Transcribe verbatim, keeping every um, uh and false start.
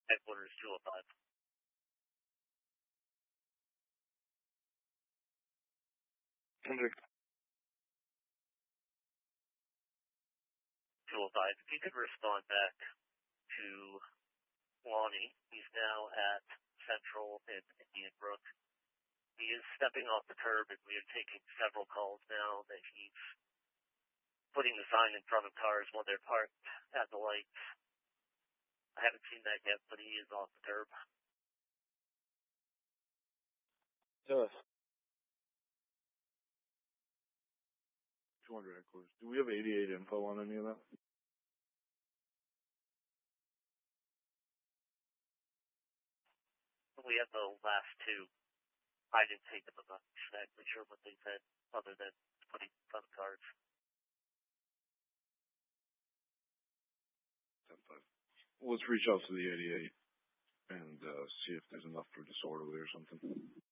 Headquarters two oh five. Kendrick. two oh five. If you could respond back to Lonnie, he's now at Central in Indian Brook. He is stepping off the curb, and we are taking several calls now that he's putting the sign in front of cars when they're parked at the lights. I haven't seen that yet, but he is off the curb. Yes. two hundred headquarters. Do we have eighty-eight info on any of that? We have the last two. I didn't take them. I'm not exactly sure what they said, other than putting in front of cars. ten five. Let's reach out to the eighty-eight and uh, see if there's enough for disorderly or something.